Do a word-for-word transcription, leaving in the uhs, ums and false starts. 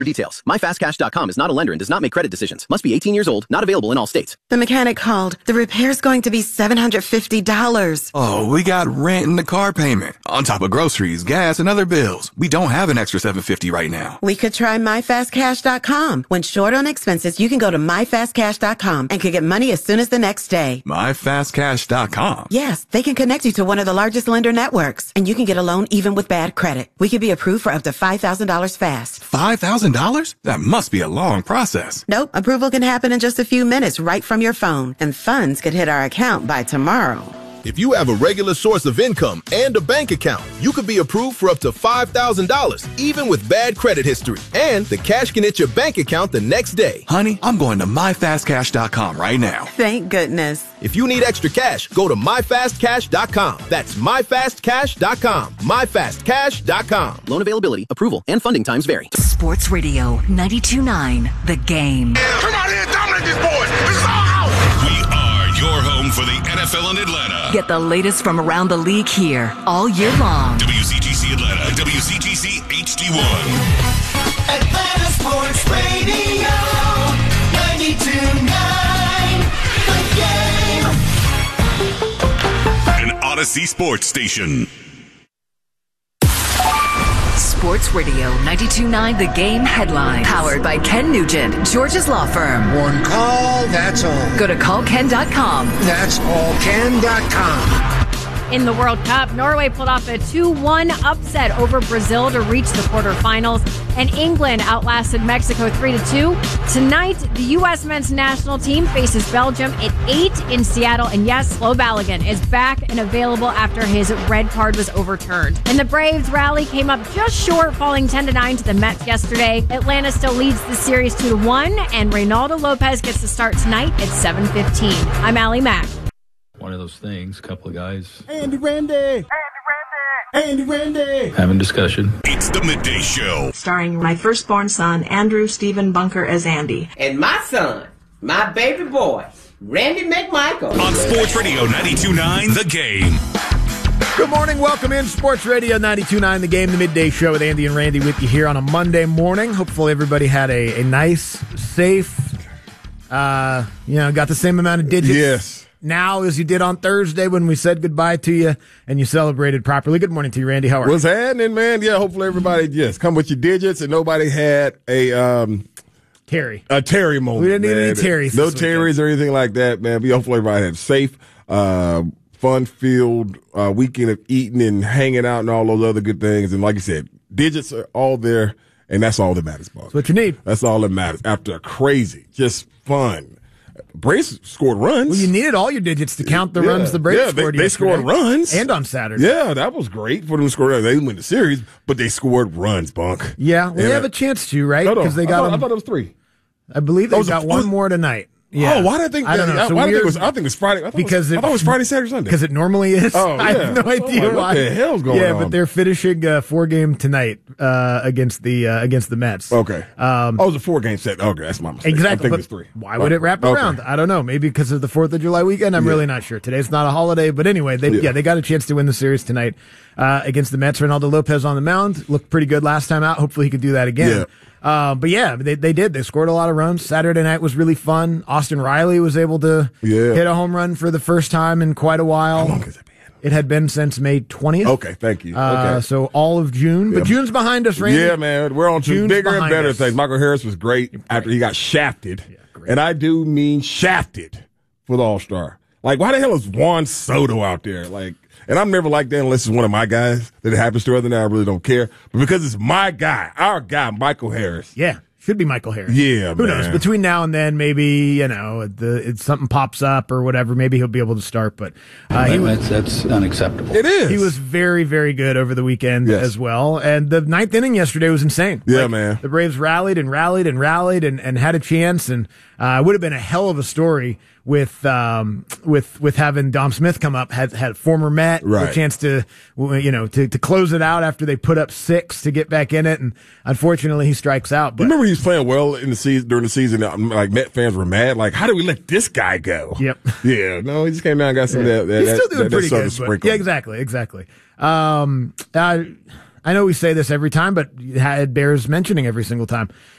For details, my fast cash dot com is not a lender and does not make credit decisions. Must be eighteen years old, not available in all states. The mechanic called. The repair's going to be seven hundred fifty dollars. Oh, we got rent and the car payment. On top of groceries, gas, and other bills. We don't have an extra seven hundred fifty dollars right now. We could try my fast cash dot com. When short on expenses, you can go to my fast cash dot com and could get money as soon as the next day. my fast cash dot com? Yes, they can connect you to one of the largest lender networks, and you can get a loan even with bad credit. We could be approved for up to five thousand dollars fast. five thousand dollars? That must be a long process. Nope, approval can happen in just a few minutes right from your phone, and funds could hit our account by tomorrow. If you have a regular source of income and a bank account, you could be approved for up to five thousand dollars, even with bad credit history. And the cash can hit your bank account the next day. Honey, I'm going to my fast cash dot com right now. Thank goodness. If you need extra cash, go to my fast cash dot com. That's my fast cash dot com. my fast cash dot com. Loan availability, approval, and funding times vary. Sports Radio ninety-two point nine, The Game. Come out here and dominate these boys. This is our house. We are your home for the N F L in Atlanta. Get the latest from around the league here all year long. W C G C Atlanta, W C G C H D one. Atlanta Sports Radio, ninety-two point nine, The Game. An Odyssey Sports Station. Sports Radio ninety-two point nine, The Game headline. Powered by Ken Nugent, George's Law Firm. One call, that's all. Go to call ken dot com. That's all ken dot com. In the World Cup, Norway pulled off a two one upset over Brazil to reach the quarterfinals, and England outlasted Mexico three to two. Tonight, the U S men's national team faces Belgium at eight in Seattle, and yes, Flo Balogun is back and available after his red card was overturned. And the Braves rally came up just short, falling ten to nine to the Mets yesterday. Atlanta still leads the series two to one, and Reynaldo Lopez gets the start tonight at seven fifteen. I'm Allie Mack. One of those things, a couple of guys. Andy Randy! Andy Randy! Andy Randy! Having discussion. It's the Midday Show. Starring my firstborn son, Andrew Stephen Bunker, as Andy. And my son, my baby boy, Randy McMichael. On Sports Radio ninety-two point nine, The Game. Good morning. Welcome in Sports Radio ninety-two point nine, The Game, the Midday Show with Andy and Randy with you here on a Monday morning. Hopefully everybody had a, a nice, safe, uh, you know, got the same amount of digits. Yes. Now as you did on Thursday when we said goodbye to you and you celebrated properly. Good morning to you, Randy. How are you? What's happening, man? Yeah, hopefully everybody just come with your digits and nobody had a um Terry. A Terry moment. We didn't need man. any Terrys. No Terrys or anything like that, man. But hopefully everybody had a safe, uh, fun-filled uh, weekend of eating and hanging out and all those other good things. And like you said, digits are all there, and that's all that matters, boss. That's what you need. That's all that matters. After a crazy, just fun. Braves scored runs. Well, you needed all your digits to count the yeah. runs the Braves yeah, scored they, they yesterday. scored runs. And on Saturday. Yeah, that was great for them to score runs. They didn't win the series, but they scored runs, Bunk. Yeah, well, yeah. they have a chance to, right? No, no, Because they got I thought, them, I thought it was three. I believe they got a, one more tonight. Yeah. Oh, why did I think? I don't know. I, So why did I think weird, it was? I think it was Friday. I because it was, it, I thought it was Friday, Saturday, Sunday. Because it normally is. Oh, yeah. I have no idea like, why. What the hell's going yeah, on? Yeah, but they're finishing a four game tonight uh, against the uh, against the Mets. Okay. Um, oh, it was a four game set. Okay, that's my mistake. Exactly. I think but it was three. Why would it wrap okay. around? I don't know. Maybe because of the Fourth of July weekend. I'm yeah. really not sure. Today's not a holiday, but anyway, they yeah. yeah they got a chance to win the series tonight uh, against the Mets. Reynaldo Lopez on the mound looked pretty good last time out. Hopefully, he could do that again. Yeah. Uh, but yeah, they they did. They scored a lot of runs. Saturday night was really fun. Austin Riley was able to yeah. hit a home run for the first time in quite a while. How long has it been? It had been since May twentieth. Okay, thank you. Uh, okay. So all of June. But yeah. June's behind us, Randy. Yeah, man. We're on to June's bigger and better us. things. Michael Harris was great, great. after he got shafted. Yeah, and I do mean shafted for the All-Star. Like, why the hell is Juan Soto out there? Like, and I'm never like that unless it's one of my guys that it happens to. Other than that, I really don't care. But because it's my guy, our guy, Michael Harris. Yeah. Should be Michael Harris. Yeah, Who man. knows? Between now and then, maybe, you know, the it, something pops up or whatever. Maybe he'll be able to start. But uh, he was, that's, that's unacceptable. It is. He was very, very good over the weekend yes. as well. And the ninth inning yesterday was insane. Yeah, like, man. The Braves rallied and rallied and rallied and, and had a chance. And uh, it would have been a hell of a story with um with with having Dom Smith come up, had had former Met, right. a chance to you know to to close it out after they put up six to get back in it, and unfortunately he strikes out. But you remember he was playing well in the season during the season. Like Met fans were mad, like how did we let this guy go? Yep. Yeah. No, he just came down and got some yeah. of that. that He's that, still doing that, pretty that good. But, yeah, exactly, exactly. Um, uh, I know we say this every time, but it bears mentioning every single time.